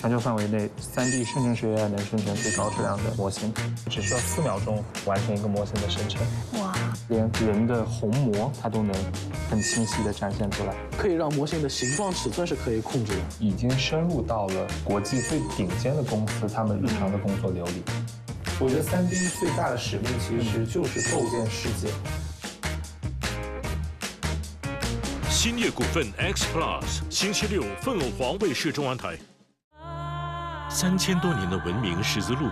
全球范围内3D 生成学 AI 能生成最高质量的模型，只需要4秒钟完成一个模型的生成。哇！连人的虹膜它都能很清晰地展现出来， 可以让模型的形状、尺寸是可以控制的， 已经深入到了国际最顶尖的公司他们日常的工作流里。 我觉得3D 最大的使命其实就是构建世界。 兴业股份 X Plus， 星期六凤凰卫视中文台。3000多年的文明十字路